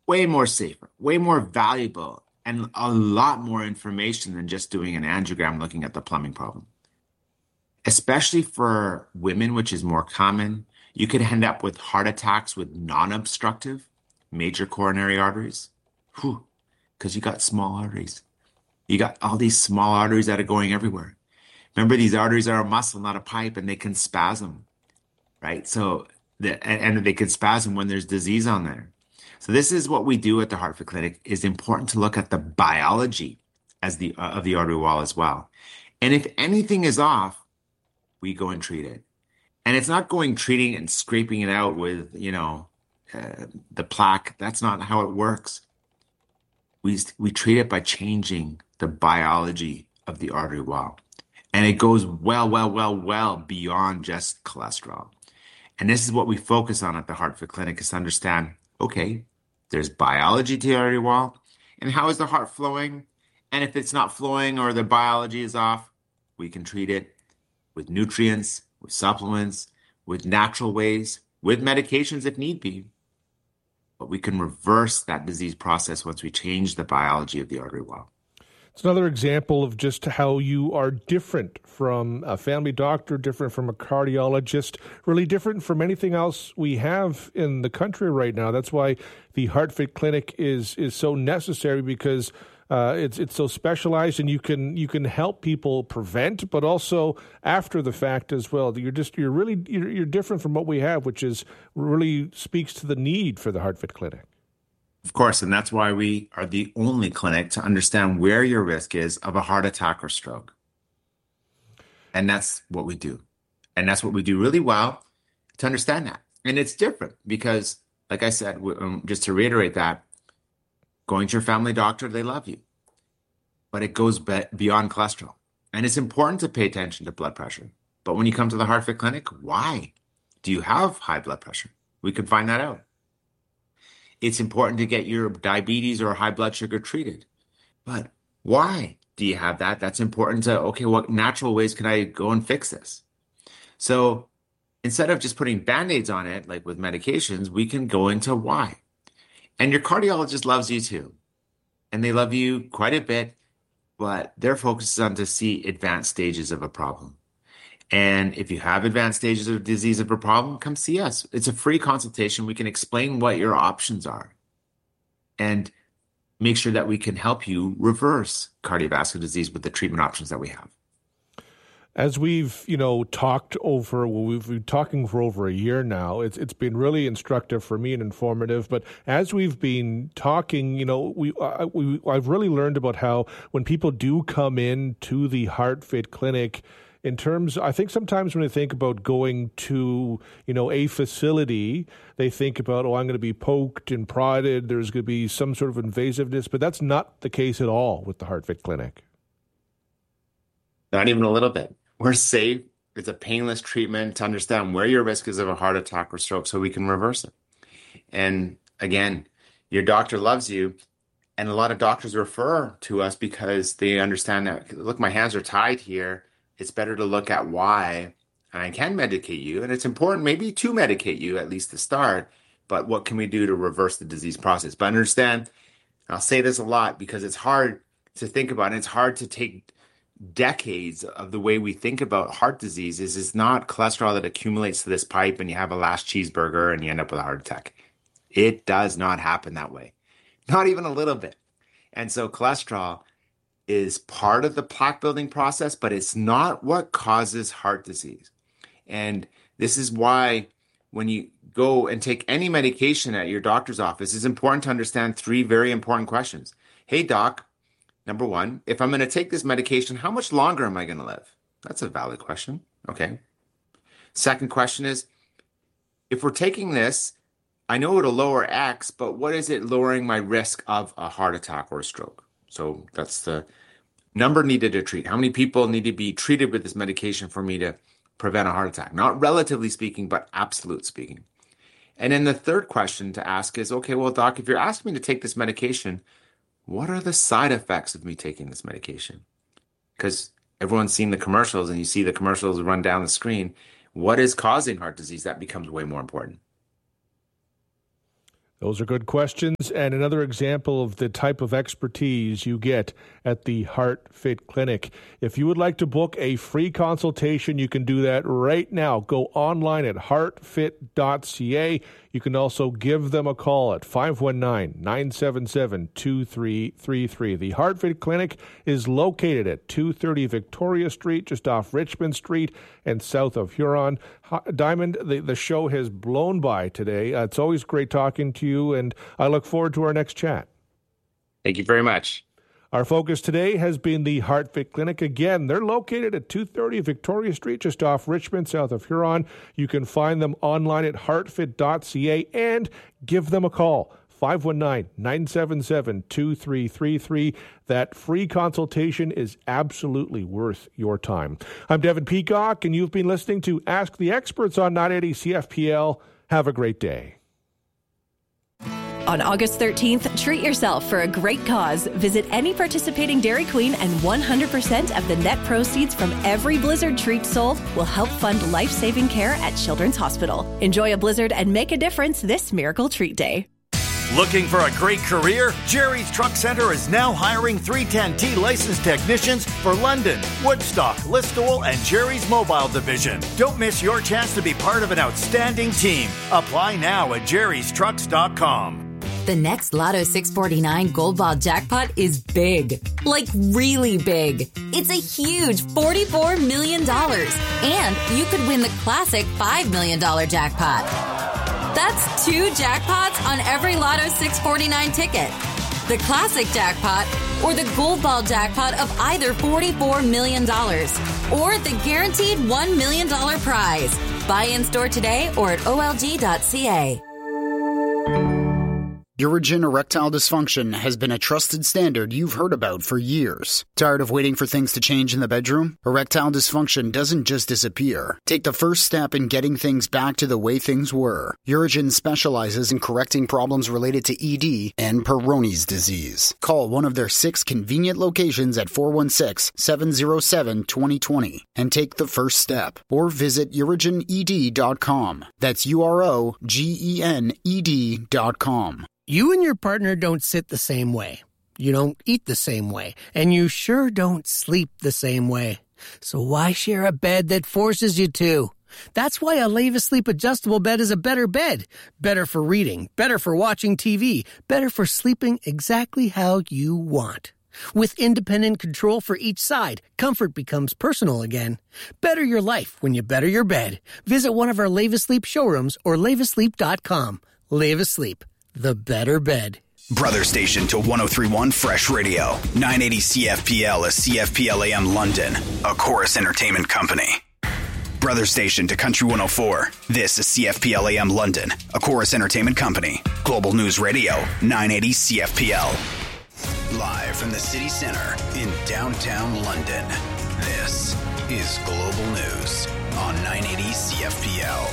way more safer, way more valuable, and a lot more information than just doing an angiogram looking at the plumbing problem. Especially for women, which is more common, you could end up with heart attacks with non-obstructive major coronary arteries. Whew, because you got small arteries. You got all these small arteries that are going everywhere. Remember, these arteries are a muscle, not a pipe, and they can spasm, right? And they can spasm when there's disease on there. So this is what we do at the Hartford Clinic. Is important to look at the biology as the of the artery wall as well. And if anything is off, we go and treat it. And it's not going treating and scraping it out with, the plaque. That's not how it works. We treat it by changing the biology of the artery wall. And it goes well beyond just cholesterol. And this is what we focus on at the Hartford Clinic is to understand, okay, there's biology to the artery wall. And how is the heart flowing? And if it's not flowing or the biology is off, we can treat it with nutrients, with supplements, with natural ways, with medications if need be. But we can reverse that disease process once we change the biology of the artery wall. It's another example of just how you are different from a family doctor, different from a cardiologist, really different from anything else we have in the country right now. That's why the Hartford Clinic is so necessary, because it's so specialized, and you can help people prevent, but also after the fact as well. You're different from what we have, which is really speaks to the need for the Hartford Clinic. Of course, and that's why we are the only clinic to understand where your risk is of a heart attack or stroke. And that's what we do. And that's what we do really well to understand that. And it's different because, like I said, just to reiterate that, going to your family doctor, they love you. But it goes beyond cholesterol. And it's important to pay attention to blood pressure. But when you come to the Hartford Clinic, why? Do you have high blood pressure? We can find that out. It's important to get your diabetes or high blood sugar treated. But why do you have that? That's important to, okay, what natural ways can I go and fix this? So instead of just putting Band-Aids on it, like with medications, we can go into why. And your cardiologist loves you too. And they love you quite a bit, but their focus is on to see advanced stages of a problem. And if you have advanced stages of disease of a problem, come see us. It's a free consultation. We can explain what your options are and make sure that we can help you reverse cardiovascular disease with the treatment options that we have. As we've, we've been talking for over a year now. It's been really instructive for me and informative. But as we've been talking, I've really learned about how when people do come in to the HeartFit Clinic, in terms, I think sometimes when they think about going to, a facility, they think about, I'm going to be poked and prodded. There's going to be some sort of invasiveness, but that's not the case at all with the HeartFit Clinic. Not even a little bit. We're safe. It's a painless treatment to understand where your risk is of a heart attack or stroke so we can reverse it. And again, your doctor loves you. And a lot of doctors refer to us because they understand that, look, my hands are tied here. It's better to look at why, and I can medicate you. And it's important maybe to medicate you, at least to start, but what can we do to reverse the disease process? But understand, I'll say this a lot because it's hard to think about, and it's hard to take decades of the way we think about heart disease is not cholesterol that accumulates to this pipe and you have a last cheeseburger and you end up with a heart attack. It does not happen that way. Not even a little bit. And so cholesterol is part of the plaque building process, but it's not what causes heart disease. And this is why when you go and take any medication at your doctor's office, it's important to understand three very important questions. Hey, doc, number one, if I'm going to take this medication, how much longer am I going to live? That's a valid question. Okay. Second question is, if we're taking this, I know it'll lower X, but what is it lowering my risk of a heart attack or a stroke? So that's the number needed to treat. How many people need to be treated with this medication for me to prevent a heart attack? Not relatively speaking, but absolute speaking. And then the third question to ask is, okay, well, doc, if you're asking me to take this medication, what are the side effects of me taking this medication? Because everyone's seen the commercials and you see the commercials run down the screen. What is causing heart disease? That becomes way more important. Those are good questions, and another example of the type of expertise you get at the Heart Fit Clinic. If you would like to book a free consultation, you can do that right now. Go online at heartfit.ca. You can also give them a call at 519-977-2333. The Heart Fit Clinic is located at 230 Victoria Street, just off Richmond Street and south of Huron. Diamond, the show has blown by today. It's always great talking to you, and I look forward to our next chat. Thank you very much. Our focus today has been the Heart Fit Clinic. Again, they're located at 230 Victoria Street, just off Richmond, south of Huron. You can find them online at heartfit.ca and give them a call. 519-977-2333. That free consultation is absolutely worth your time. I'm Devin Peacock, and you've been listening to Ask the Experts on 980 CFPL. Have a great day. On August 13th, treat yourself for a great cause. Visit any participating Dairy Queen and 100% of the net proceeds from every Blizzard treat sold will help fund life-saving care at Children's Hospital. Enjoy a Blizzard and make a difference this Miracle Treat Day. Looking for a great career? Jerry's Truck Center is now hiring 310T licensed technicians for London, Woodstock, Listowel, and Jerry's Mobile Division. Don't miss your chance to be part of an outstanding team. Apply now at jerrystrucks.com. The next Lotto 649 Gold Ball jackpot is big. Like really big. It's a huge $44 million. And you could win the classic $5 million jackpot. That's 2 jackpots on every Lotto 649 ticket. The classic jackpot or the Gold Ball jackpot of either $44 million or the guaranteed $1 million prize. Buy in store today or at olg.ca. Urigen erectile dysfunction has been a trusted standard you've heard about for years. Tired of waiting for things to change in the bedroom? Erectile dysfunction doesn't just disappear. Take the first step in getting things back to the way things were. Urigen specializes in correcting problems related to ED and Peyronie's disease. Call one of their 6 convenient locations at 416-707-2020 and take the first step. Or visit urigened.com. That's UROGENED.com. You and your partner don't sit the same way. You don't eat the same way. And you sure don't sleep the same way. So why share a bed that forces you to? That's why a Leva Sleep adjustable bed is a better bed. Better for reading, better for watching TV, better for sleeping exactly how you want. With independent control for each side, comfort becomes personal again. Better your life when you better your bed. Visit one of our Leva Sleep showrooms or levasleep.com. Leva Sleep. The better bed. Brother station to 103.1 Fresh Radio. 980 CFPL is CFPL AM London, a Chorus Entertainment company. Brother station to Country 104. This is CFPL AM London, a Chorus Entertainment company. Global News Radio, 980 CFPL. Live from the city center in downtown London. This is Global News on 980 CFPL.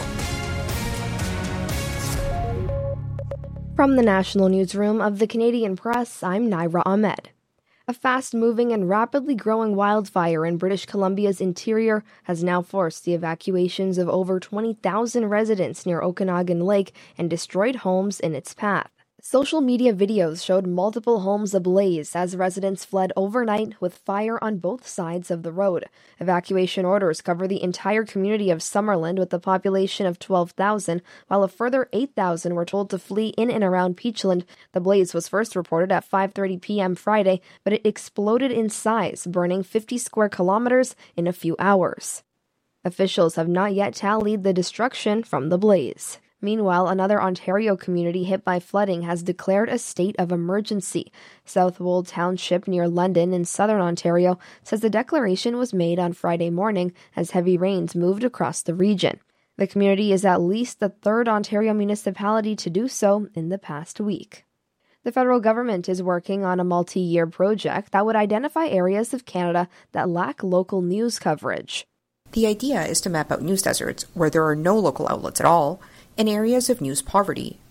From the National Newsroom of the Canadian Press, I'm Naira Ahmed. A fast-moving and rapidly growing wildfire in British Columbia's interior has now forced the evacuations of over 20,000 residents near Okanagan Lake and destroyed homes in its path. Social media videos showed multiple homes ablaze as residents fled overnight with fire on both sides of the road. Evacuation orders cover the entire community of Summerland with a population of 12,000, while a further 8,000 were told to flee in and around Peachland. The blaze was first reported at 5:30 p.m. Friday, but it exploded in size, burning 50 square kilometers in a few hours. Officials have not yet tallied the destruction from the blaze. Meanwhile, another Ontario community hit by flooding has declared a state of emergency. Southwold Township near London in southern Ontario says the declaration was made on Friday morning as heavy rains moved across the region. The community is at least the third Ontario municipality to do so in the past week. The federal government is working on a multi-year project that would identify areas of Canada that lack local news coverage. The idea is to map out news deserts where there are no local outlets at all, and areas of news poverty,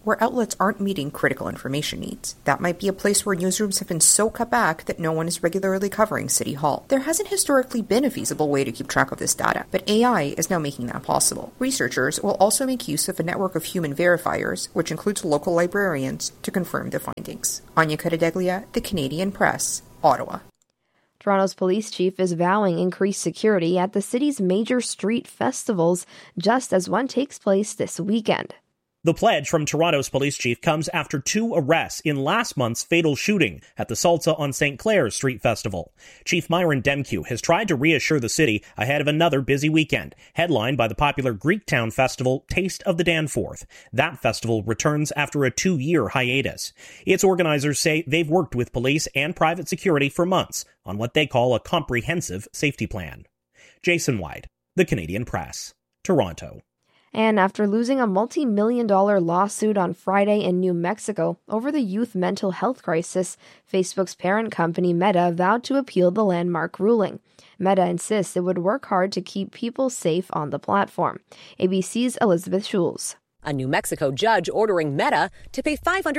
where outlets aren't meeting critical information needs. That might be a place where newsrooms have been so cut back that no one is regularly covering City Hall. There hasn't historically been a feasible way to keep track of this data, but AI is now making that possible. Researchers will also make use of a network of human verifiers, which includes local librarians, to confirm their findings. Anya Caradeglia, The Canadian Press, Ottawa. Toronto's police chief is vowing increased security at the city's major street festivals, just as one takes place this weekend. The pledge from Toronto's police chief comes after 2 arrests in last month's fatal shooting at the Salsa on St. Clair's Street Festival. Chief Myron Demkew has tried to reassure the city ahead of another busy weekend, headlined by the popular Greektown festival Taste of the Danforth. That festival returns after a 2-year hiatus. Its organizers say they've worked with police and private security for months on what they call a comprehensive safety plan. Jason White, The Canadian Press, Toronto. And after losing a multi-million-dollar lawsuit on Friday in New Mexico over the youth mental health crisis, Facebook's parent company Meta vowed to appeal the landmark ruling. Meta insists it would work hard to keep people safe on the platform. ABC's Elizabeth Schulz. A New Mexico judge ordering Meta to pay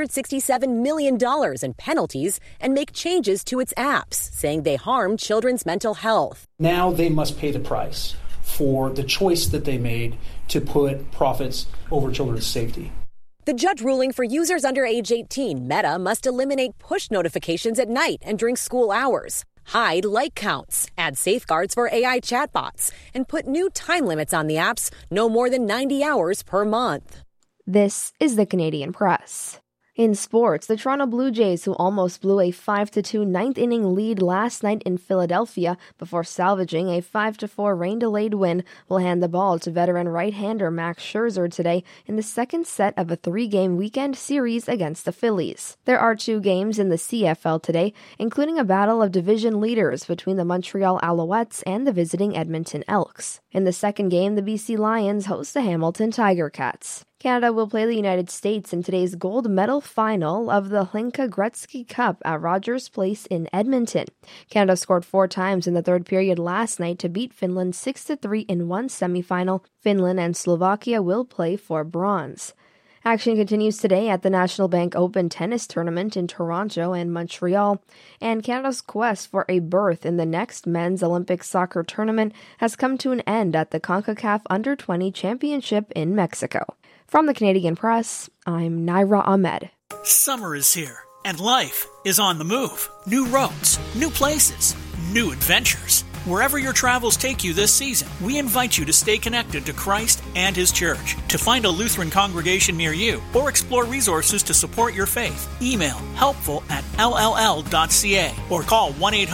$567 million in penalties and make changes to its apps, saying they harm children's mental health. Now they must pay the price for the choice that they made to put profits over children's safety. The judge ruling for users under age 18, Meta must eliminate push notifications at night and during school hours, hide like counts, add safeguards for AI chatbots, and put new time limits on the apps, no more than 90 hours per month. This is the Canadian Press. In sports, the Toronto Blue Jays, who almost blew a 5-2 ninth-inning lead last night in Philadelphia before salvaging a 5-4 rain-delayed win, will hand the ball to veteran right-hander Max Scherzer today in the second set of a 3-game weekend series against the Phillies. There are 2 games in the CFL today, including a battle of division leaders between the Montreal Alouettes and the visiting Edmonton Elks. In the second game, the BC Lions host the Hamilton Tiger Cats. Canada will play the United States in today's gold medal final of the Hlinka Gretzky Cup at Rogers Place in Edmonton. Canada scored 4 times in the third period last night to beat Finland 6-3 in one semifinal. Finland and Slovakia will play for bronze. Action continues today at the National Bank Open Tennis Tournament in Toronto and Montreal, and Canada's quest for a berth in the next men's Olympic soccer tournament has come to an end at the CONCACAF Under-20 Championship in Mexico. From the Canadian Press, I'm Naira Ahmed. Summer is here, and life is on the move. New roads, new places, new adventures. Wherever your travels take you this season, we invite you to stay connected to Christ and His Church. To find a Lutheran congregation near you or explore resources to support your faith, email helpful@lll.ca or call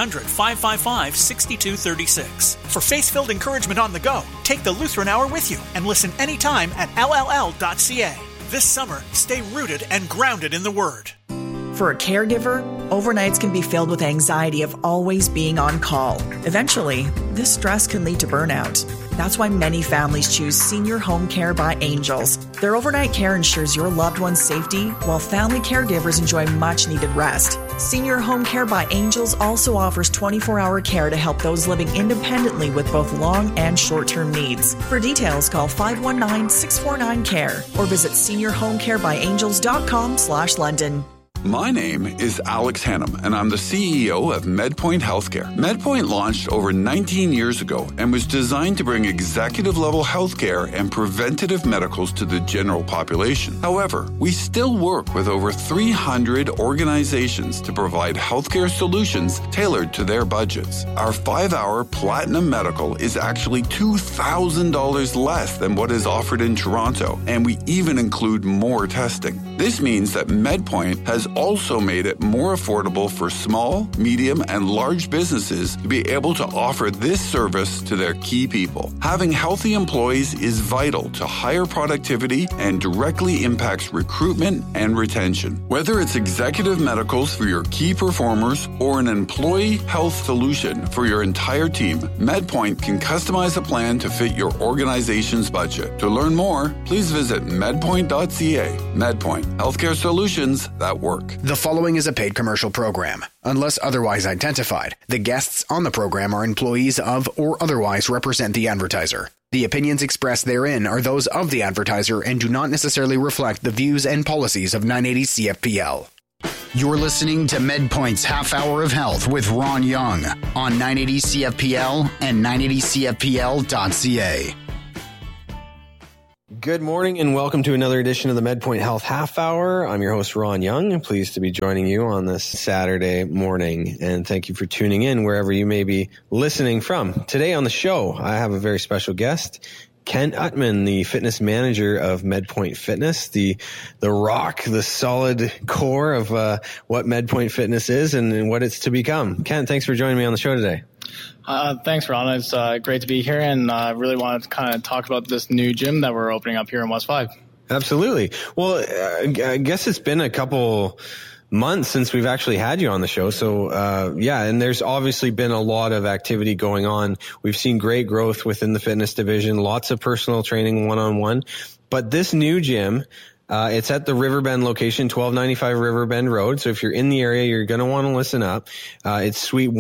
1-800-555-6236. For faith-filled encouragement on the go, take the Lutheran Hour with you and listen anytime at lll.ca. This summer, stay rooted and grounded in the Word. For a caregiver, overnights can be filled with anxiety of always being on call. Eventually, this stress can lead to burnout. That's why many families choose Senior Home Care by Angels. Their overnight care ensures your loved one's safety, while family caregivers enjoy much-needed rest. Senior Home Care by Angels also offers 24-hour care to help those living independently with both long and short-term needs. For details, call 519-649-CARE or visit seniorhomecarebyangels.com/London. My name is Alex Hannum, and I'm the CEO of MedPoint Healthcare. MedPoint launched over 19 years ago and was designed to bring executive-level healthcare and preventative medicals to the general population. However, we still work with over 300 organizations to provide healthcare solutions tailored to their budgets. Our 5-hour Platinum Medical is actually $2,000 less than what is offered in Toronto, and we even include more testing. This means that MedPoint has also made it more affordable for small, medium, and large businesses to be able to offer this service to their key people. Having healthy employees is vital to higher productivity and directly impacts recruitment and retention. Whether it's executive medicals for your key performers or an employee health solution for your entire team, MedPoint can customize a plan to fit your organization's budget. To learn more, please visit medpoint.ca. MedPoint, healthcare solutions that work. The following is a paid commercial program. Unless otherwise identified, the guests on the program are employees of or otherwise represent the advertiser. The opinions expressed therein are those of the advertiser and do not necessarily reflect the views and policies of 980 CFPL. You're listening to MedPoint's Half Hour of Health with Ron Young on 980 CFPL and 980CFPL.ca. Good morning and welcome to another edition of the MedPoint Health Half Hour. I'm your host, Ron Young. I'm pleased to be joining you on this Saturday morning, and thank you for tuning in wherever you may be listening from. Today on the show, I have a very special guest, Kent Utman, the fitness manager of MedPoint Fitness, the rock, the solid core of what MedPoint Fitness is and what it's to become. Kent, thanks for joining me on the show today. Thanks, Ron. It's great to be here, and I really want to kind of talk about this new gym that we're opening up here in West 5. Absolutely. Well, I guess it's been a couple months since we've actually had you on the show. So, and there's obviously been a lot of activity going on. We've seen great growth within the fitness division, lots of personal training one-on-one. But this new gym, it's at the Riverbend location, 1295 Riverbend Road. So if you're in the area, you're going to want to listen up. It's Suite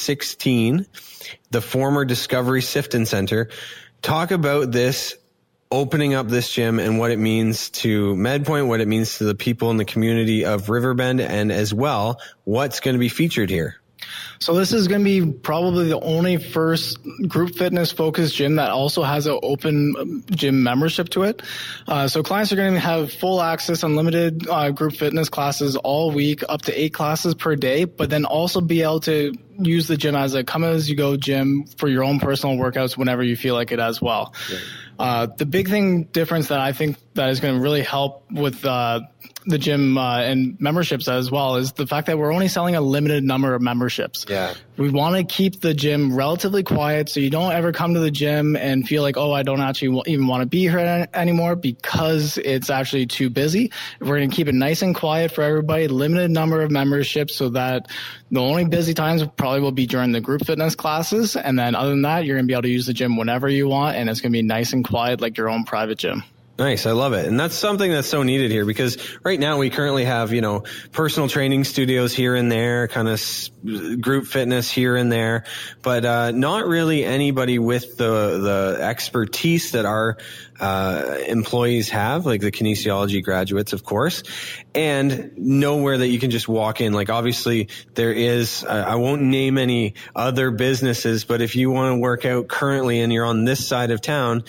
116, the former Discovery Sifton Center. Talk about this, opening up this gym and what it means to MedPoint, what it means to the people in the community of Riverbend, and as well, what's going to be featured here. So this is going to be probably the only first group fitness focused gym that also has an open gym membership to it. So clients are going to have full access, unlimited group fitness classes all week, up to 8 classes per day, but then also be able to use the gym as a come-as-you-go gym for your own personal workouts whenever you feel like it as well. Right. The big difference that I think that is going to really help with the gym and memberships as well is the fact that we're only selling a limited number of memberships. Yeah. We want to keep the gym relatively quiet so you don't ever come to the gym and feel like, I don't actually even want to be here anymore because it's actually too busy. We're going to keep it nice and quiet for everybody, limited number of memberships so that the only busy times probably will be during the group fitness classes. And then other than that, you're going to be able to use the gym whenever you want, and it's going to be nice and quiet like your own private gym. Nice. I love it. And that's something that's so needed here because right now we currently have, personal training studios here and there, kind of group fitness here and there, but not really anybody with the expertise that our employees have, like the kinesiology graduates, of course, and nowhere that you can just walk in. Like obviously there is, I won't name any other businesses, but if you want to work out currently and you're on this side of town,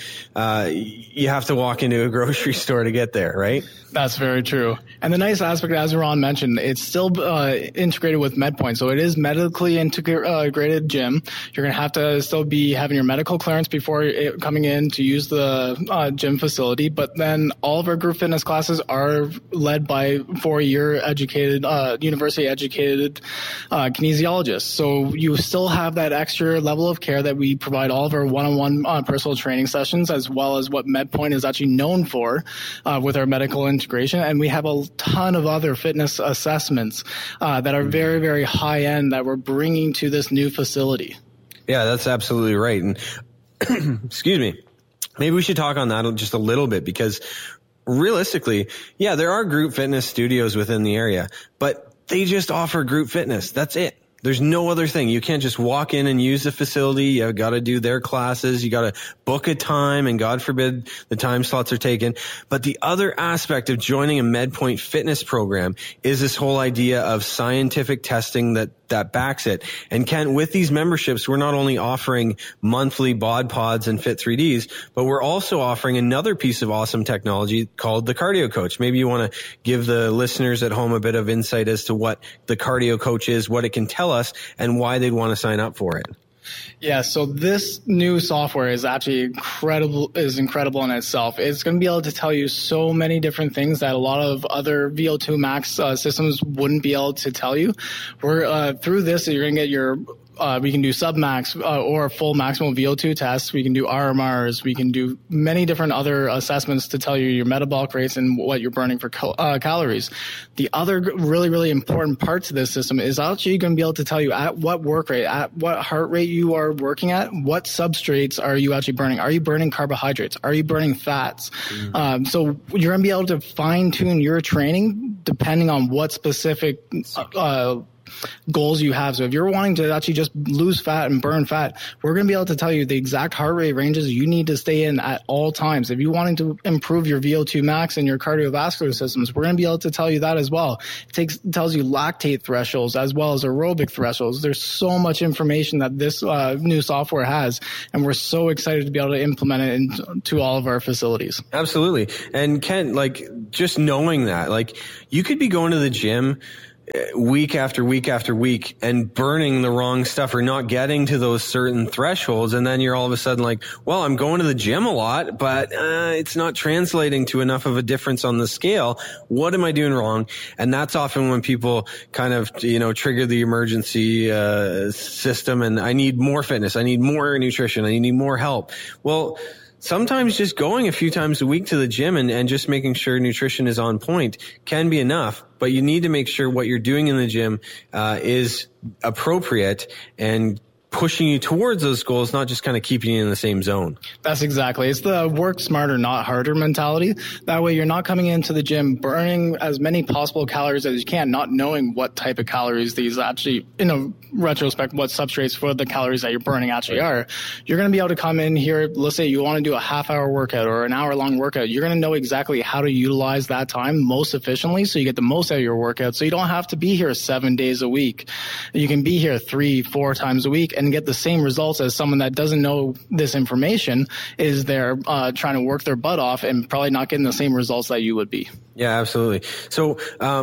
you have to walk into a grocery store to get there, right? That's very true. And the nice aspect, as Ron mentioned, it's still integrated with MedPoint. So it is medically integrated gym. You're going to have to still be having your medical clearance before coming in to use the gym facility. But then all of our group fitness classes are led by 4-year educated, university educated kinesiologists. So you still have that extra level of care that we provide all of our one-on-one personal training sessions, as well as what MedPoint is actually known for with our medical integration. And we have a ton of other fitness assessments that are very, very high end that we're bringing to this new facility. Yeah, that's absolutely right. And excuse me, maybe we should talk on that just a little bit because realistically, yeah, there are group fitness studios within the area, but they just offer group fitness. That's it. There's no other thing. You can't just walk in and use the facility. You got to do their classes. You got to book a time, and God forbid the time slots are taken. But the other aspect of joining a MedPoint Fitness program is this whole idea of scientific testing that backs it. And Ken, with these memberships, we're not only offering monthly bod pods and Fit3Ds, but we're also offering another piece of awesome technology called the Cardio Coach. Maybe you want to give the listeners at home a bit of insight as to what the Cardio Coach is, what it can tell us, and why they'd want to sign up for it. Yeah, so this new software is actually incredible in itself. It's going to be able to tell you so many different things that a lot of other VO2 Max systems wouldn't be able to tell you. We're through this, you're going to get your we can do sub-max or full maximal VO2 tests. We can do RMRs. We can do many different other assessments to tell you your metabolic rates and what you're burning for calories. The other really, really important part to this system is actually going to be able to tell you at what work rate, at what heart rate you are working at, what substrates are you actually burning. Are you burning carbohydrates? Are you burning fats? So you're going to be able to fine-tune your training depending on what specific goals you have. So if you're wanting to actually just lose fat and burn fat, we're going to be able to tell you the exact heart rate ranges you need to stay in at all times. If you're wanting to improve your VO2 max and your cardiovascular systems, we're going to be able to tell you that as well. It tells you lactate thresholds as well as aerobic thresholds. There's so much information that this new software has, and we're so excited to be able to implement it into all of our facilities. Absolutely. And Kent, like, just knowing that, like, you could be going to the gym week after week after week and burning the wrong stuff or not getting to those certain thresholds. And then you're all of a sudden like, well, I'm going to the gym a lot, but it's not translating to enough of a difference on the scale. What am I doing wrong? And that's often when people kind of, trigger the emergency system, and I need more fitness. I need more nutrition. I need more help. Well, sometimes just going a few times a week to the gym and just making sure nutrition is on point can be enough, but you need to make sure what you're doing in the gym is appropriate and pushing you towards those goals, not just kind of keeping you in the same zone. That's exactly. It's the work smarter, not harder mentality. That way you're not coming into the gym burning as many possible calories as you can, not knowing what type of calories these actually, in a retrospect, what substrates for the calories that you're burning actually are. You're going to be able to come in here, let's say you want to do a half-hour workout or an hour-long workout. You're going to know exactly how to utilize that time most efficiently so you get the most out of your workout. So you don't have to be here 7 days a week. You can be here 3-4 times a week and get the same results as someone that doesn't know this information is there trying to work their butt off and probably not getting the same results that you would be. Yeah, absolutely. So,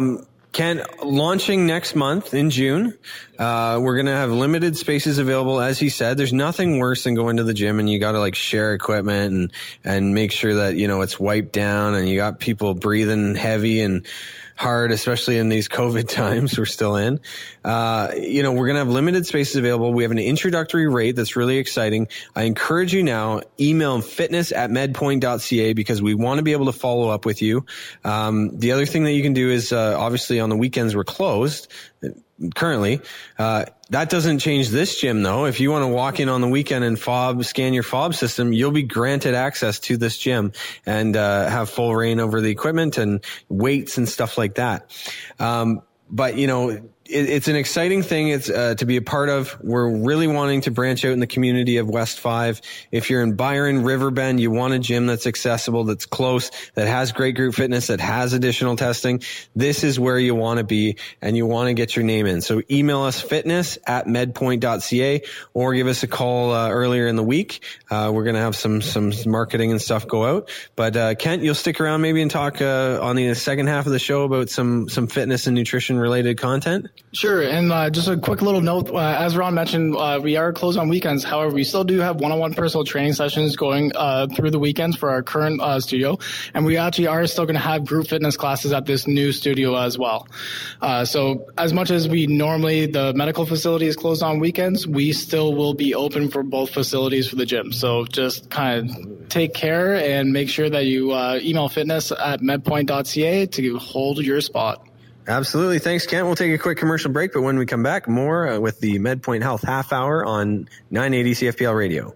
Ken, launching next month in June, we're going to have limited spaces available. As he said, there's nothing worse than going to the gym and you got to like share equipment and make sure that, it's wiped down and you got people breathing heavy and hard, especially in these COVID times we're still in. We're going to have limited spaces available. We have an introductory rate that's really exciting. I encourage you now, email fitness@medpoint.ca because we want to be able to follow up with you. The other thing that you can do is, obviously on the weekends we're closed currently. That doesn't change this gym though. If you want to walk in on the weekend and scan your fob system, you'll be granted access to this gym and have full reign over the equipment and weights and stuff like that. But it's an exciting thing. It's to be a part of. We're really wanting to branch out in the community of West 5. If you're in Byron, Riverbend, you want a gym that's accessible, that's close, that has great group fitness, that has additional testing, this is where you want to be and you want to get your name in. So email us fitness@medpoint.ca or give us a call earlier in the week. We're going to have some marketing and stuff go out. But Kent, you'll stick around maybe and talk on the second half of the show about some fitness and nutrition related content. Sure. And just a quick little note, as Ron mentioned, we are closed on weekends. However, we still do have one-on-one personal training sessions going through the weekends for our current studio. And we actually are still going to have group fitness classes at this new studio as well. So as much as the medical facility is closed on weekends, we still will be open for both facilities for the gym. So just kind of take care and make sure that you email fitness@medpoint.ca to hold your spot. Absolutely. Thanks, Kent. We'll take a quick commercial break, but when we come back, more with the MedPoint Health Half Hour on 980 CFPL Radio.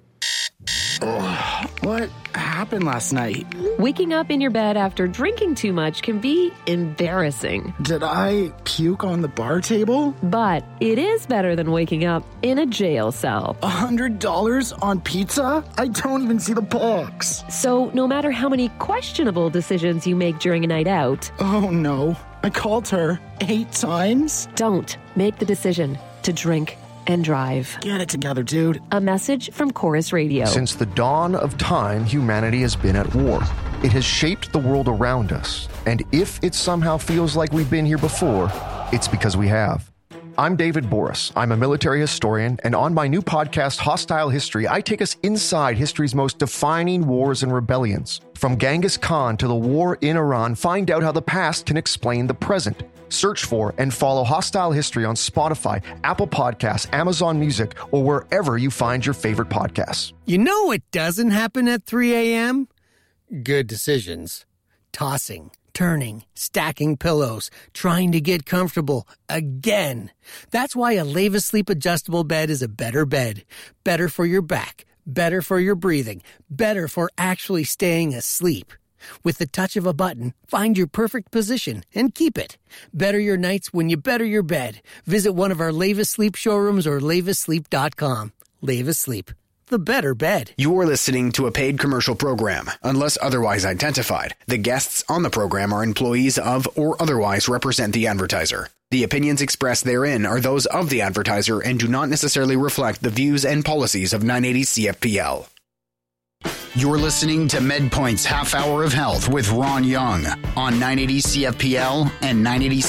Oh, what happened last night? Waking up in your bed after drinking too much can be embarrassing. Did I puke on the bar table? But it is better than waking up in a jail cell. $100 on pizza? I don't even see the box. So no matter how many questionable decisions you make during a night out... Oh no, I called her 8 times? Don't make the decision to drink and drive. Get it together, dude. A message from Chorus Radio. Since the dawn of time, humanity has been at war. It has shaped the world around us. And if it somehow feels like we've been here before, it's because we have. I'm David Boris. I'm a military historian, and on my new podcast, Hostile History, I take us inside history's most defining wars and rebellions. From Genghis Khan to the war in Iran, find out how the past can explain the present. Search for and follow Hostile History on Spotify, Apple Podcasts, Amazon Music, or wherever you find your favorite podcasts. You know what doesn't happen at 3 a.m.? Good decisions. Tossing, turning, stacking pillows, trying to get comfortable again. That's why a Leva Sleep Adjustable Bed is a better bed. Better for your back, better for your breathing, better for actually staying asleep. With the touch of a button, find your perfect position and keep it. Better your nights when you better your bed. Visit one of our Lavis Sleep showrooms or lavisSleep.com. Lavis Sleep, the better bed. You're listening to a paid commercial program. Unless otherwise identified, the guests on the program are employees of or otherwise represent the advertiser. The opinions expressed therein are those of the advertiser and do not necessarily reflect the views and policies of 980 CFPL. You're listening to MedPoint's Half Hour of Health with Ron Young on 980 CFPL and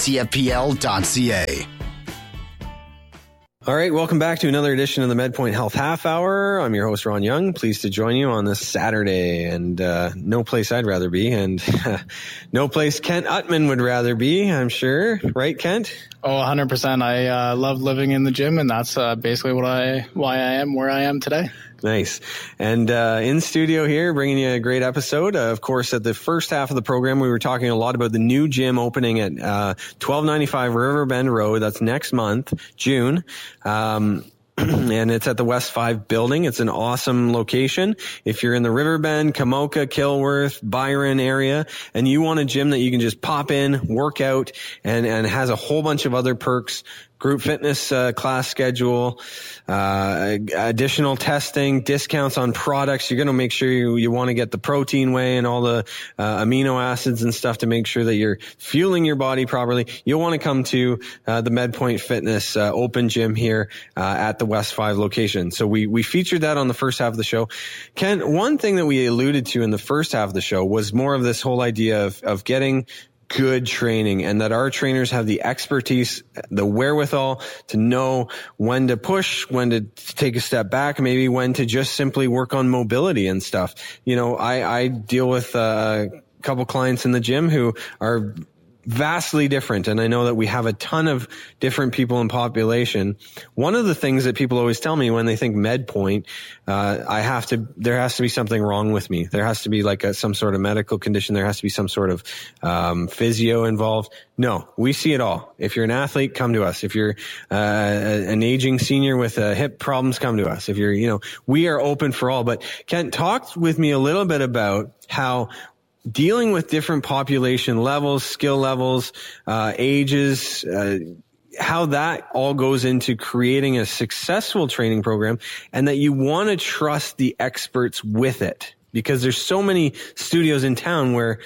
980CFPL.ca. All right, welcome back to another edition of the MedPoint Health Half Hour. I'm your host, Ron Young. Pleased to join you on this Saturday, and no place I'd rather be, and no place Kent Utman would rather be, I'm sure. Right, Kent? Oh, 100%. I love living in the gym, and that's basically why I am where I am today. Nice. And in studio here, bringing you a great episode. Of course, at the first half of the program, we were talking a lot about the new gym opening at 1295 Riverbend Road. That's next month, June. And it's at the West 5 building. It's an awesome location. If you're in the Riverbend, Kamoka, Kilworth, Byron area, and you want a gym that you can just pop in, work out, and has a whole bunch of other perks, group fitness class schedule, additional testing, discounts on products. You're going to make sure you want to get the protein whey and all the amino acids and stuff to make sure that you're fueling your body properly. You'll want to come to the MedPoint Fitness open gym here at the West 5 location. So we featured that on the first half of the show. Ken, one thing that we alluded to in the first half of the show was more of this whole idea of getting good training, and that our trainers have the expertise, the wherewithal to know when to push, when to take a step back, maybe when to just simply work on mobility and stuff. You know, I deal with a couple clients in the gym who are vastly different, and I know that we have a ton of different people in population. One of the things that people always tell me when they think MedPoint, there has to be something wrong with me. There has to be like some sort of medical condition. There has to be some sort of physio involved. No, we see it all. If you're an athlete, come to us. If you're an aging senior with hip problems, come to us. If you're, we are open for all. But Kent, talk with me a little bit about how dealing with different population levels, skill levels, ages, how that all goes into creating a successful training program, and that you want to trust the experts with it, because there's so many studios in town where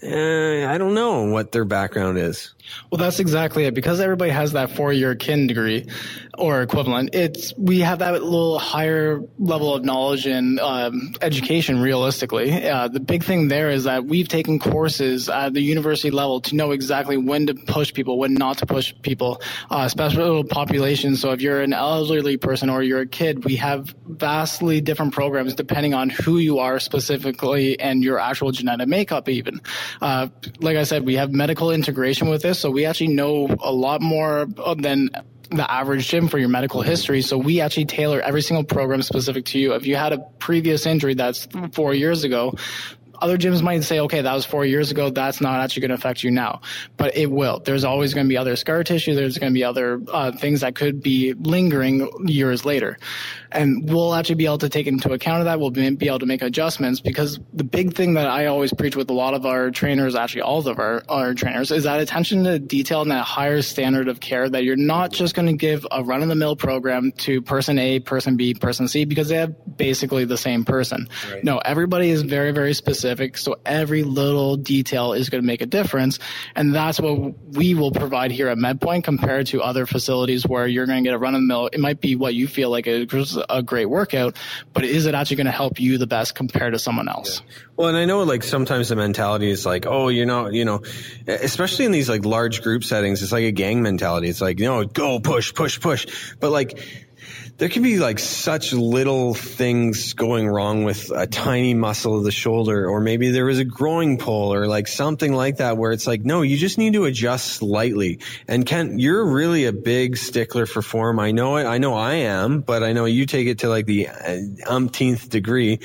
I don't know what their background is. Well, that's exactly it. Because everybody has that 4-year kin degree or equivalent, we have that little higher level of knowledge and education, realistically. The big thing there is that we've taken courses at the university level to know exactly when to push people, when not to push people, special populations. So if you're an elderly person or you're a kid, we have vastly different programs depending on who you are specifically and your actual genetic makeup even. Like I said, we have medical integration with this, so we actually know a lot more than the average gym for your medical history. So we actually tailor every single program specific to you. If you had a previous injury that's 4 years ago, other gyms might say, okay, that was 4 years ago. That's not actually going to affect you now, but it will. There's always going to be other scar tissue. There's going to be other things that could be lingering years later. And we'll actually be able to take into account of that. We'll be able to make adjustments, because the big thing that I always preach with a lot of our trainers, actually all of our trainers, is that attention to detail and that higher standard of care, that you're not just going to give a run-of-the-mill program to person A, person B, person C, because they have basically the same person. Right. No, everybody is very, very specific, so every little detail is going to make a difference, and that's what we will provide here at MedPoint compared to other facilities where you're going to get a run-of-the-mill. It might be what you feel like a great workout, but is it actually going to help you the best compared to someone else? Yeah. Well, and I know like sometimes the mentality is like, oh, especially in these like large group settings, it's like a gang mentality. It's like, go push. But like, there can be like such little things going wrong with a tiny muscle of the shoulder, or maybe there was a growing pull or like something like that, where it's like, no, you just need to adjust slightly. And Kent, you're really a big stickler for form. I know it. I know I am, but I know you take it to like the umpteenth degree.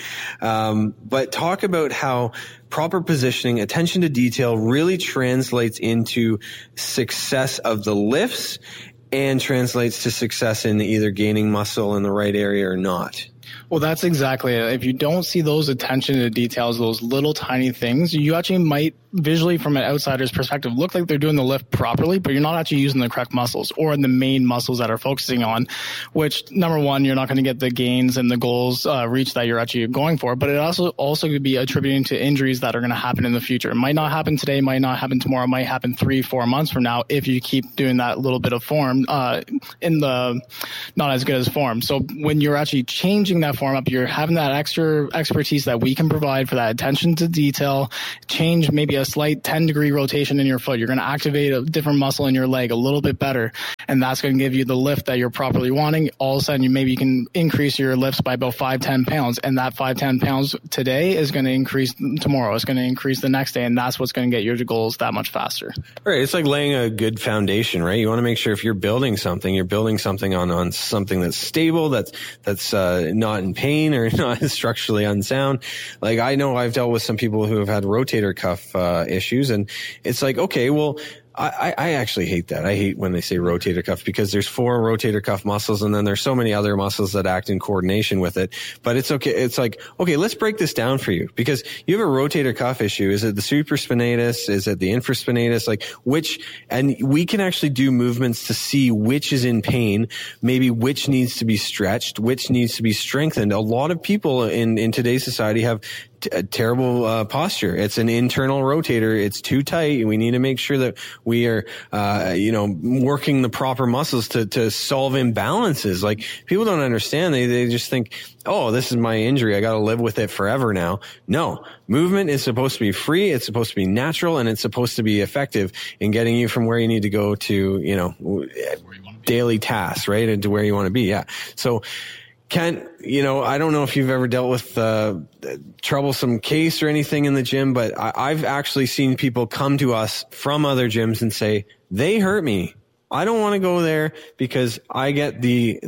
But talk about how proper positioning, attention to detail really translates into success of the lifts and translates to success in either gaining muscle in the right area or not. Well, that's exactly it. If you don't see those attention to details, those little tiny things, you actually might visually from an outsider's perspective look like they're doing the lift properly, but you're not actually using the correct muscles or the main muscles that are focusing on, which number one, you're not going to get the gains and the goals reached that you're actually going for, but it also could be attributing to injuries that are going to happen in the future. It might not happen today, might not happen tomorrow, it might happen 3-4 months from now if you keep doing that little bit of form in the not as good as form. So when you're actually changing that form up, you're having that extra expertise that we can provide for that attention to detail, change maybe a slight 10-degree rotation in your foot. You're going to activate a different muscle in your leg a little bit better, and that's going to give you the lift that you're properly wanting. All of a sudden, you can increase your lifts by about 5-10 pounds, and that 5-10 pounds today is going to increase tomorrow. It's going to increase the next day, and that's what's going to get your goals that much faster. Right. It's like laying a good foundation, right? You want to make sure if you're building something on something that's stable, that's not in pain or not structurally unsound. Like I know I've dealt with some people who have had rotator cuff issues, and it's like, okay, well, I actually hate that. I hate when they say rotator cuff because there's 4 rotator cuff muscles and then there's so many other muscles that act in coordination with it. But it's okay. It's like, okay, let's break this down for you because you have a rotator cuff issue. Is it the supraspinatus? Is it the infraspinatus? Like which, and we can actually do movements to see which is in pain, maybe which needs to be stretched, which needs to be strengthened. A lot of people in today's society have a terrible posture. It's an internal rotator. It's too tight. We need to make sure that we are, working the proper muscles to solve imbalances. Like people don't understand. They just think, oh, this is my injury. I got to live with it forever now. No, movement is supposed to be free. It's supposed to be natural, and it's supposed to be effective in getting you from where you need to go to, daily tasks, right? And to where you want to be. Yeah. So, Kent, I don't know if you've ever dealt with troublesome case or anything in the gym, but I've actually seen people come to us from other gyms and say, they hurt me. I don't want to go there because I get the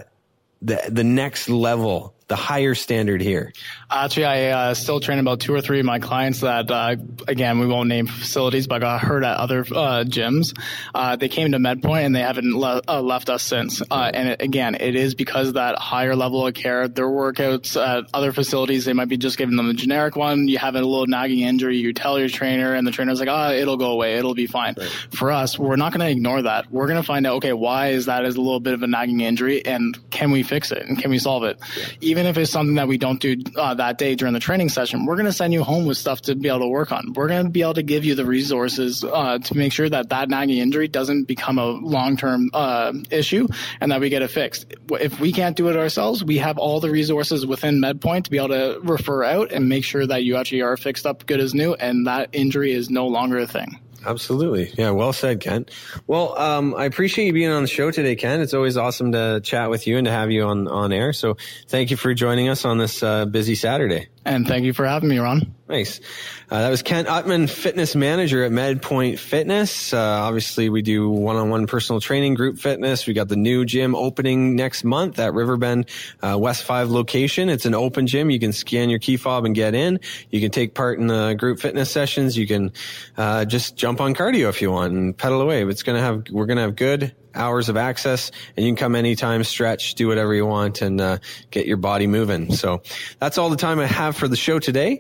next level, the higher standard here. Actually, I still train about 2 or 3 of my clients that, again, we won't name facilities, but got hurt at other gyms. They came to MedPoint and they haven't left us since. And it is because of that higher level of care. Their workouts at other facilities, they might be just giving them a generic one. You have a little nagging injury, you tell your trainer, and the trainer's like, it'll go away, it'll be fine. Right. For us, we're not going to ignore that. We're going to find out, okay, why is that as a little bit of a nagging injury, and can we fix it, and can we solve it? Yeah. Even if it's something that we don't do that day during the training session, we're going to send you home with stuff to be able to work on. We're going to be able to give you the resources to make sure that nagging injury doesn't become a long-term issue and that we get it fixed. If we can't do it ourselves, we have all the resources within MedPoint to be able to refer out and make sure that you actually are fixed up good as new and that injury is no longer a thing. Absolutely. Yeah. Well said, Kent. Well, I appreciate you being on the show today, Kent. It's always awesome to chat with you and to have you on air. So thank you for joining us on this busy Saturday. And thank you for having me, Ron. Nice. That was Kent Utman, fitness manager at MedPoint Fitness. Obviously, we do one-on-one personal training, group fitness. We got the new gym opening next month at Riverbend West 5 location. It's an open gym. You can scan your key fob and get in. You can take part in the group fitness sessions. You can just jump on cardio if you want and pedal away. We're going to have good hours of access, and you can come anytime, stretch, do whatever you want, and get your body moving. So that's all the time I have for the show today.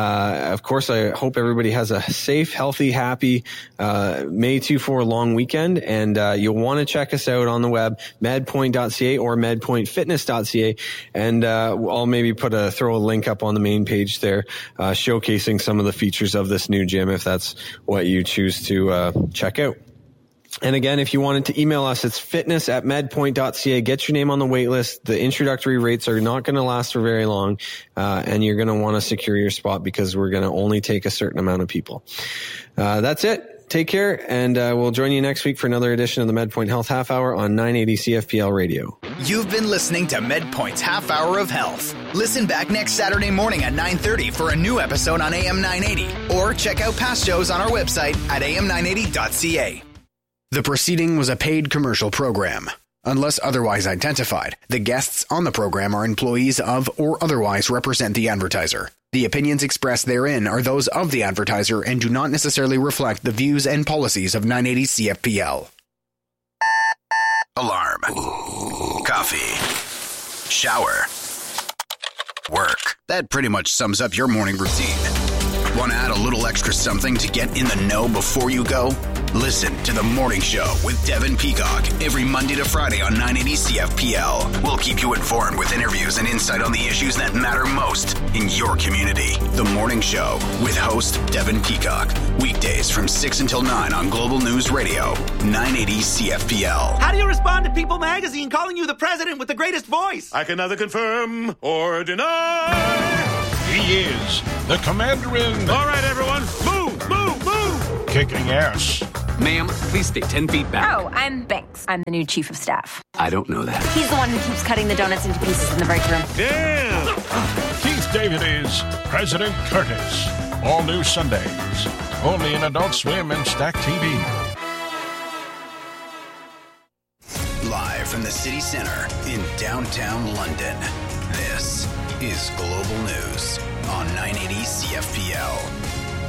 Of course, I hope everybody has a safe, healthy, happy May 2-4 long weekend, and you'll want to check us out on the web, medpoint.ca or medpointfitness.ca, and I'll maybe throw a link up on the main page there, showcasing some of the features of this new gym if that's what you choose to check out. And again, if you wanted to email us, it's fitness@medpoint.ca. Get your name on the wait list. The introductory rates are not going to last for very long, and you're going to want to secure your spot because we're going to only take a certain amount of people. That's it. Take care, and we'll join you next week for another edition of the MedPoint Health Half Hour on 980 CFPL Radio. You've been listening to MedPoint's Half Hour of Health. Listen back next Saturday morning at 9:30 for a new episode on AM 980, or check out past shows on our website at am980.ca. The proceeding was a paid commercial program. Unless otherwise identified, the guests on the program are employees of or otherwise represent the advertiser. The opinions expressed therein are those of the advertiser and do not necessarily reflect the views and policies of 980 CFPL. Alarm. Coffee. Shower. work. That pretty much sums up your morning routine. Want to add a little extra something to get in the know before you go? Listen to The Morning Show with Devin Peacock every Monday to Friday on 980 CFPL. We'll keep you informed with interviews and insight on the issues that matter most in your community. The Morning Show with host Devin Peacock. Weekdays from 6 until 9 on Global News Radio, 980 CFPL. How do you respond to People magazine calling you the president with the greatest voice? I can neither confirm or deny. He is the commander-in. All right, everyone, move, move, move. Kicking ass. Ma'am, please stay 10 feet back. Oh, I'm Banks. I'm the new chief of staff. I don't know that. He's the one who keeps cutting the donuts into pieces in the break room. Damn! Keith David is President Curtis. All new Sundays. Only in Adult Swim and Stack TV. Live from the city center in downtown London, this is Global News on 980 CFPL.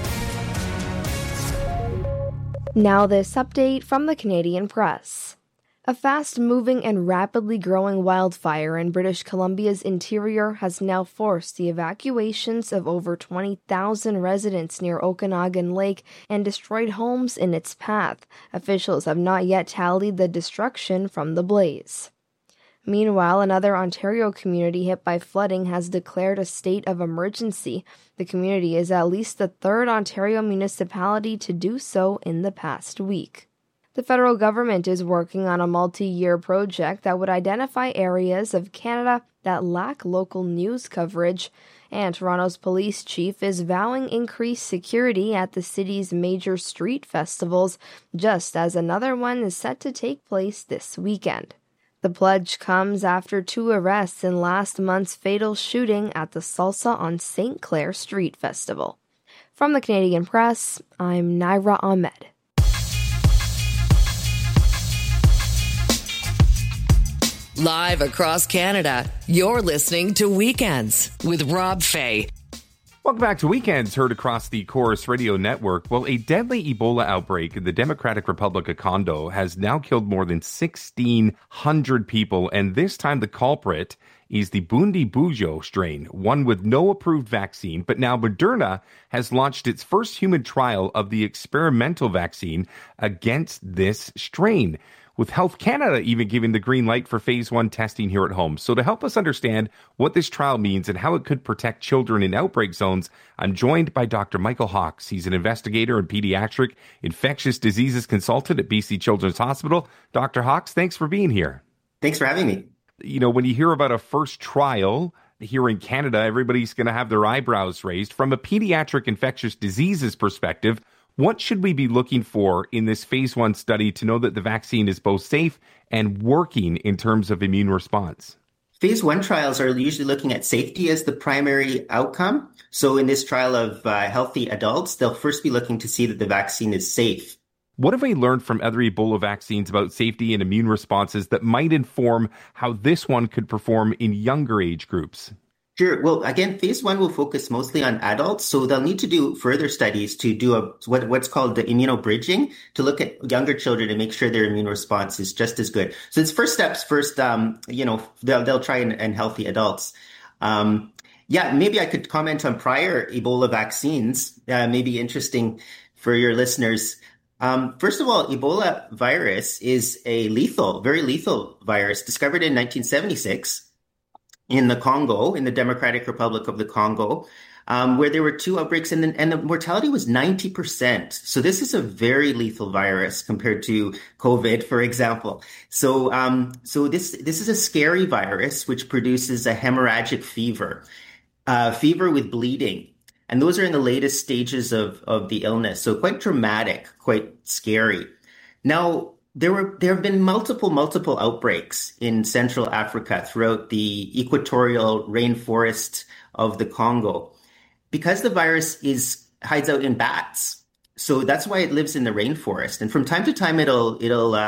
Now this update from the Canadian Press. A fast-moving and rapidly growing wildfire in British Columbia's interior has now forced the evacuations of over 20,000 residents near Okanagan Lake and destroyed homes in its path. Officials have not yet tallied the destruction from the blaze. Meanwhile, another Ontario community hit by flooding has declared a state of emergency. The community is at least the third Ontario municipality to do so in the past week. The federal government is working on a multi-year project that would identify areas of Canada that lack local news coverage, and Toronto's police chief is vowing increased security at the city's major street festivals, just as another one is set to take place this weekend. The pledge comes after 2 arrests in last month's fatal shooting at the Salsa on St. Clair Street Festival. From the Canadian Press, I'm Naira Ahmed. Live across Canada, you're listening to Weekends with Rob Fay. Welcome back to Weekends, heard across the Chorus Radio Network. Well, a deadly Ebola outbreak in the Democratic Republic of Congo has now killed more than 1,600 people, and this time the culprit is the Bundibugyo strain, one with no approved vaccine, but now Moderna has launched its first human trial of the experimental vaccine against this strain, with Health Canada even giving the green light for phase 1 testing here at home. So to help us understand what this trial means and how it could protect children in outbreak zones, I'm joined by Dr. Michael Hawkes. He's an investigator and pediatric infectious diseases consultant at BC Children's Hospital. Dr. Hawkes, thanks for being here. Thanks for having me. You know, when you hear about a first trial here in Canada, everybody's going to have their eyebrows raised. From a pediatric infectious diseases perspective, what should we be looking for in this phase 1 study to know that the vaccine is both safe and working in terms of immune response? Phase 1 trials are usually looking at safety as the primary outcome. So in this trial of healthy adults, they'll first be looking to see that the vaccine is safe. What have we learned from other Ebola vaccines about safety and immune responses that might inform how this one could perform in younger age groups? Sure. Well, again, phase 1 will focus mostly on adults, so they'll need to do further studies to do what's called the immunobridging, to look at younger children and make sure their immune response is just as good. So it's first steps. They'll try in healthy adults. Maybe I could comment on prior Ebola vaccines. Maybe interesting for your listeners. First of all, Ebola virus is a very lethal virus discovered in 1976. In the Congo, in the Democratic Republic of the Congo, where there were 2 outbreaks and the mortality was 90%. So this is a very lethal virus compared to COVID, for example. So this is a scary virus which produces a hemorrhagic fever with bleeding. And those are in the latest stages of the illness. So quite dramatic, quite scary. Now, there have been multiple outbreaks in Central Africa throughout the equatorial rainforest of the Congo, because the virus hides out in bats. So that's why it lives in the rainforest. And from time to time, it'll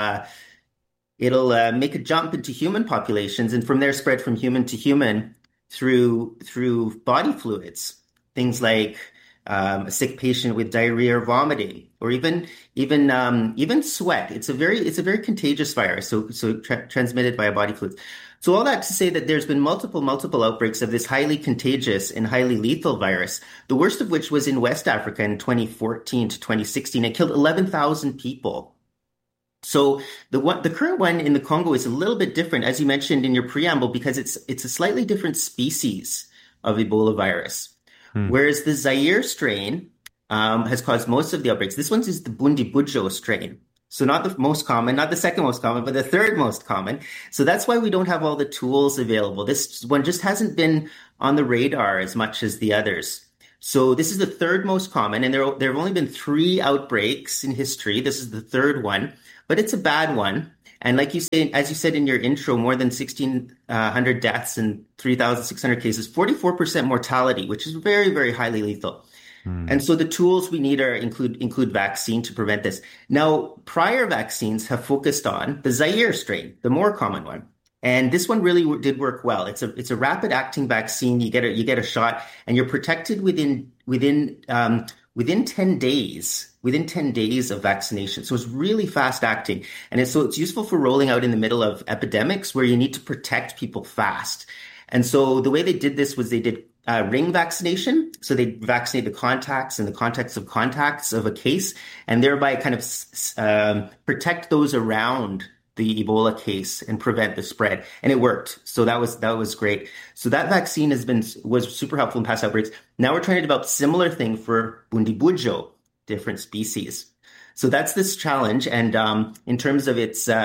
make a jump into human populations, and from there spread from human to human through body fluids, things like a sick patient with diarrhea or vomiting, or even sweat. It's a very contagious virus, so transmitted via body fluids. So all that to say that there's been multiple outbreaks of this highly contagious and highly lethal virus, the worst of which was in West Africa in 2014 to 2016. It killed 11,000 people. So the current one in the Congo is a little bit different, as you mentioned in your preamble, because it's a slightly different species of Ebola virus. Whereas the Zaire strain has caused most of the outbreaks. This one is the Bundibugyo strain. So not the most common, not the second most common, but the third most common. So that's why we don't have all the tools available. This one just hasn't been on the radar as much as the others. So this is the third most common, and there have only been 3 outbreaks in history. This is the third one, but it's a bad one. And like you say, as you said in your intro, more than 1,600 deaths and 3,600 cases, 44% mortality, which is very, very highly lethal. And so the tools we need include vaccine to prevent this. Now, prior vaccines have focused on the Zaire strain, the more common one. And this one really did work well. It's a rapid acting vaccine. You get a shot, and you're protected within 10 days. Within 10 days of vaccination. So it's really fast acting. And it's useful for rolling out in the middle of epidemics where you need to protect people fast. And so the way they did this was they did ring vaccination. So they vaccinate the contacts and the contacts of a case, and thereby kind of protect those around the Ebola case and prevent the spread. And it worked. So that was great. So that vaccine was super helpful in past outbreaks. Now we're trying to develop similar thing for Bundibugyo, different species. So that's this challenge. And in terms of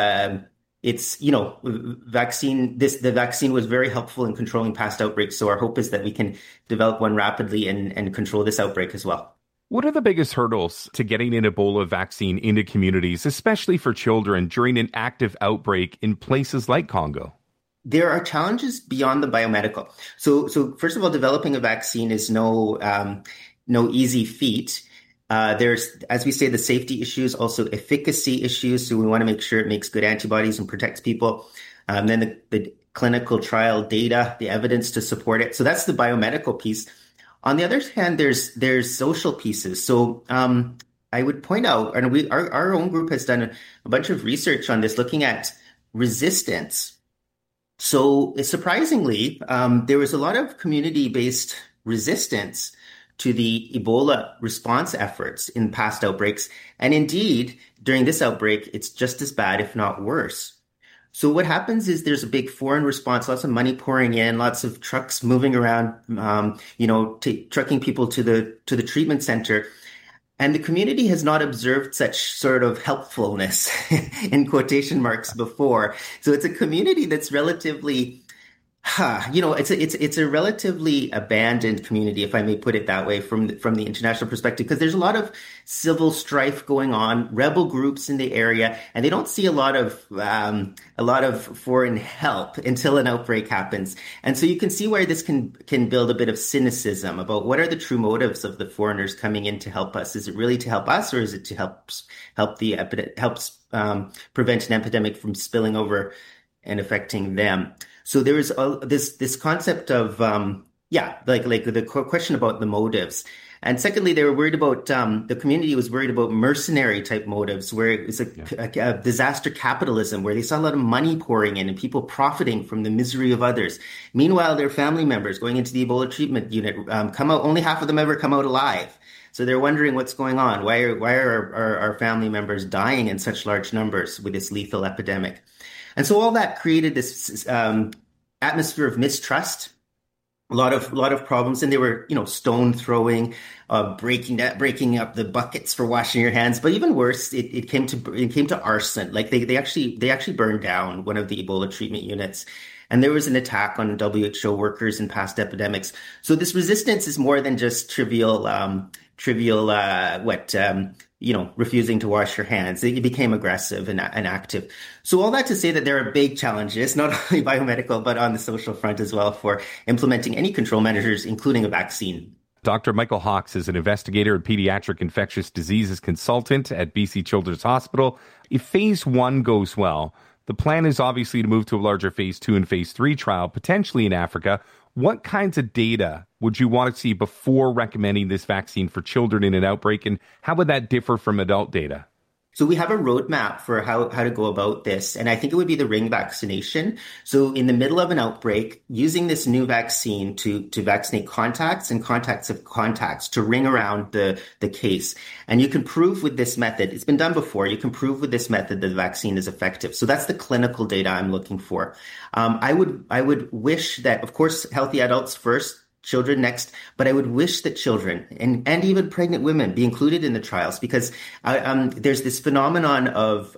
vaccine, the vaccine was very helpful in controlling past outbreaks. So our hope is that we can develop one rapidly and control this outbreak as well. What are the biggest hurdles to getting an Ebola vaccine into communities, especially for children, during an active outbreak in places like Congo? There are challenges beyond the biomedical. So first of all, developing a vaccine is no easy feat. There's, as we say, the safety issues, also efficacy issues. So we want to make sure it makes good antibodies and protects people. Then the clinical trial data, the evidence to support it. So that's the biomedical piece. On the other hand, there's social pieces. So I would point out, and our own group has done a bunch of research on this, looking at resistance. So surprisingly, there was a lot of community-based resistance to the Ebola response efforts in past outbreaks. And indeed, during this outbreak, it's just as bad, if not worse. So what happens is there's a big foreign response, lots of money pouring in, lots of trucks moving around, trucking people to the treatment center. And the community has not observed such sort of helpfulness in quotation marks before. So it's a community that's relatively it's a relatively abandoned community, if I may put it that way, from the international perspective, because there's a lot of civil strife going on, rebel groups in the area, and they don't see a lot of foreign help until an outbreak happens. And so you can see where this can build a bit of cynicism about what are the true motives of the foreigners coming in to help us. Is it really to help us, or is it to help prevent an epidemic from spilling over and affecting them? So there is this concept of the question about the motives, and secondly, they were worried about the community was worried about mercenary type motives, where it was a disaster capitalism, where they saw a lot of money pouring in and people profiting from the misery of others. Meanwhile, their family members going into the Ebola treatment unit come out. Only half of them ever come out alive. So they're wondering what's going on. Why are our family members dying in such large numbers with this lethal epidemic? And so all that created this atmosphere of mistrust, a lot of problems, and they were, stone throwing, breaking up the buckets for washing your hands. But even worse, it came to arson. Like they actually burned down one of the Ebola treatment units, and there was an attack on WHO workers in past epidemics. So this resistance is more than just trivial refusing to wash your hands. It became aggressive and active. So all that to say that there are big challenges, not only biomedical, but on the social front as well, for implementing any control measures, including a vaccine. Dr. Michael Hawkes is an investigator and pediatric infectious diseases consultant at BC Children's Hospital. If phase 1 goes well, the plan is obviously to move to a larger phase 2 and phase 3 trial, potentially in Africa. What kinds of data would you want to see before recommending this vaccine for children in an outbreak, and how would that differ from adult data? So we have a roadmap for how to go about this, and I think it would be the ring vaccination. So in the middle of an outbreak, using this new vaccine to vaccinate contacts and contacts of contacts to ring around the case. And you can prove with this method, it's been done before, you can prove with this method that the vaccine is effective. So that's the clinical data I'm looking for. I would wish that, of course, healthy adults first, children next, but I would wish that children and even pregnant women be included in the trials, because there's this phenomenon of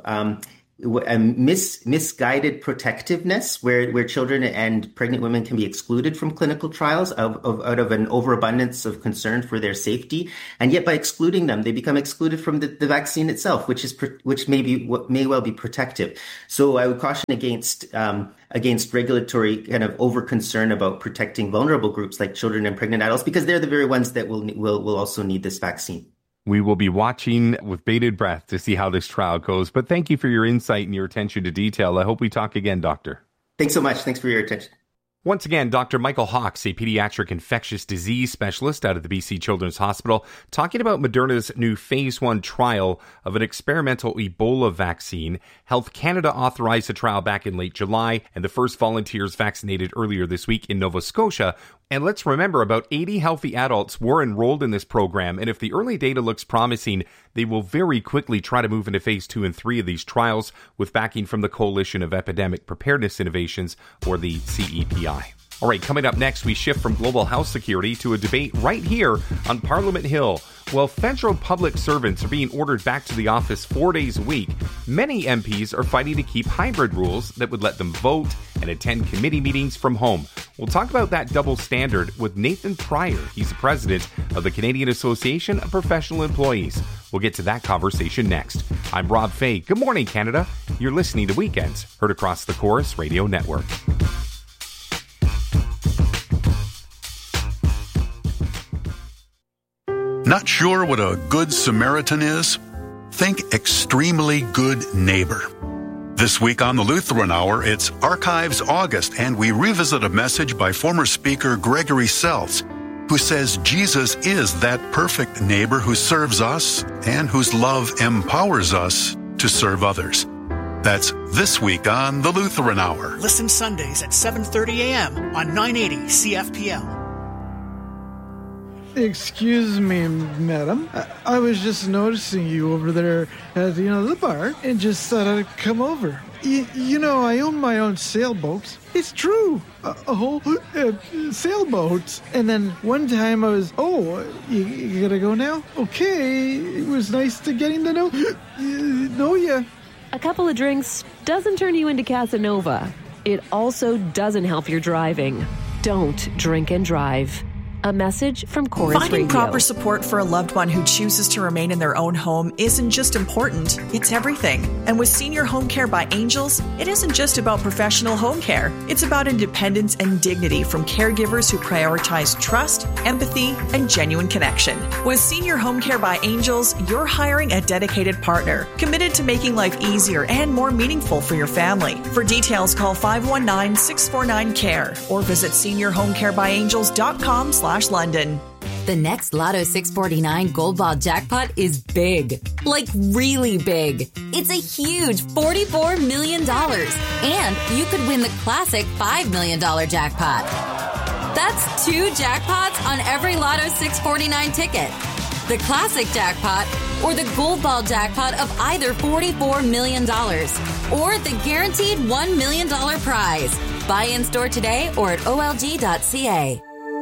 misguided protectiveness where children and pregnant women can be excluded from clinical trials out of an overabundance of concern for their safety. And yet by excluding them, they become excluded from the vaccine itself, which may well be protective. So I would caution against regulatory kind of over concern about protecting vulnerable groups like children and pregnant adults, because they're the very ones that will also need this vaccine. We will be watching with bated breath to see how this trial goes. But thank you for your insight and your attention to detail. I hope we talk again, Doctor. Thanks so much. Thanks for your attention. Once again, Dr. Michael Hawkes, a pediatric infectious disease specialist out of the BC Children's Hospital, talking about Moderna's new phase 1 trial of an experimental Ebola vaccine. Health Canada authorized the trial back in late July, and the first volunteers vaccinated earlier this week in Nova Scotia. And let's remember, about 80 healthy adults were enrolled in this program, and if the early data looks promising, they will very quickly try to move into phase 2 and 3 of these trials with backing from the Coalition of Epidemic Preparedness Innovations, or the CEPI. All right, coming up next, we shift from global health security to a debate right here on Parliament Hill. While federal public servants are being ordered back to the office 4 days a week, many MPs are fighting to keep hybrid rules that would let them vote and attend committee meetings from home. We'll talk about that double standard with Nathan Pryor. He's the president of the Canadian Association of Professional Employees. We'll get to that conversation next. I'm Rob Fay. Good morning, Canada. You're listening to Weekends, heard across the Chorus Radio Network. Not sure what a good Samaritan is? Think extremely good neighbor. This week on the Lutheran Hour, it's Archives August, and we revisit a message by former speaker Gregory Seltz, who says Jesus is that perfect neighbor who serves us and whose love empowers us to serve others. That's this week on the Lutheran Hour. Listen Sundays at 7:30 a.m. on 980 CFPL. Excuse me, madam. I was just noticing you over there at, the bar, and just thought I'd come over. I own my own sailboats. It's true. A whole sailboats. And then one time I was, you gotta go now? Okay, it was nice getting to know ya. A couple of drinks doesn't turn you into Casanova. It also doesn't help your driving. Don't drink and drive. A message from Chorus Finding Radio. proper support for a loved one who chooses to remain in their own home isn't just important, it's everything. And with Senior Home Care by Angels, it isn't just about professional home care. It's about independence and dignity from caregivers who prioritize trust, empathy, and genuine connection. With Senior Home Care by Angels, you're hiring a dedicated partner, committed to making life easier and more meaningful for your family. For details, call 519-649-CARE or visit seniorhomecarebyangels.com/London. The next Lotto 649 Gold Ball jackpot is big. Like really big. It's a huge $44 million. And you could win the classic $5 million jackpot. That's 2 jackpots on every Lotto 649 ticket. The classic jackpot or the Gold Ball jackpot of either $44 million or the guaranteed $1 million prize. Buy in store today or at olg.ca.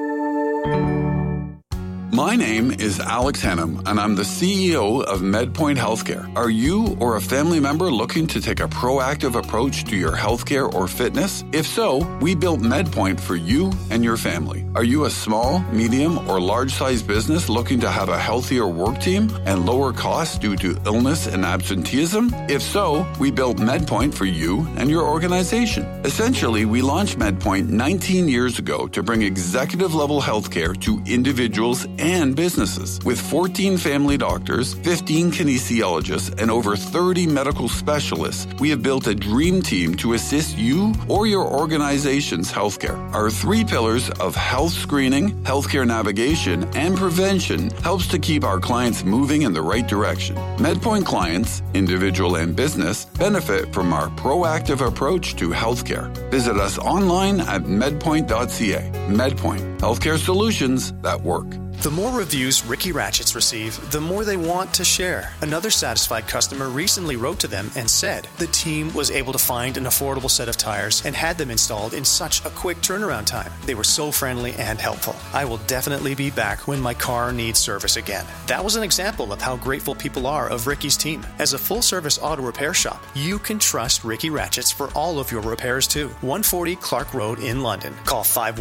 My name is Alex Hannum, and I'm the CEO of MedPoint Healthcare. Are you or a family member looking to take a proactive approach to your healthcare or fitness? If so, we built MedPoint for you and your family. Are you a small, medium, or large-sized business looking to have a healthier work team and lower costs due to illness and absenteeism? If so, we built MedPoint for you and your organization. Essentially, we launched MedPoint 19 years ago to bring executive-level healthcare to individuals and businesses. With 14 family doctors, 15 kinesiologists, and over 30 medical specialists, we have built a dream team to assist you or your organization's healthcare. Our 3 pillars of health screening, healthcare navigation, and prevention helps to keep our clients moving in the right direction. MedPoint clients, individual and business, benefit from our proactive approach to healthcare. Visit us online at medpoint.ca. MedPoint, healthcare solutions that work. The more reviews Ricky Ratchets receive, the more they want to share. Another satisfied customer recently wrote to them and said the team was able to find an affordable set of tires and had them installed in such a quick turnaround time. They were so friendly and helpful. I will definitely be back when my car needs service again. That was an example of how grateful people are of Ricky's team. As a full-service auto repair shop, you can trust Ricky Ratchets for all of your repairs too. 140 Clark Road in London. Call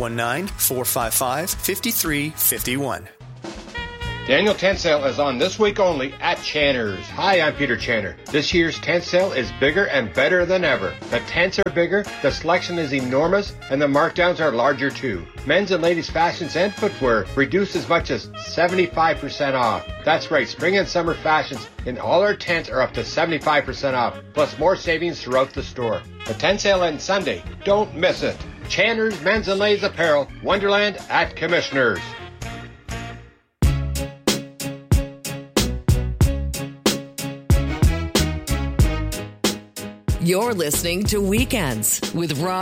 519-455-5351. The annual tent sale is on this week only at Channer's. Hi, I'm Peter Channer. This year's tent sale is bigger and better than ever. The tents are bigger, the selection is enormous, and the markdowns are larger too. Men's and ladies' fashions and footwear reduced as much as 75% off. That's right, spring and summer fashions in all our tents are up to 75% off, plus more savings throughout the store. The tent sale ends Sunday. Don't miss it. Channer's Men's and Ladies Apparel, Wonderland at Commissioners. You're listening to Weekends with Rob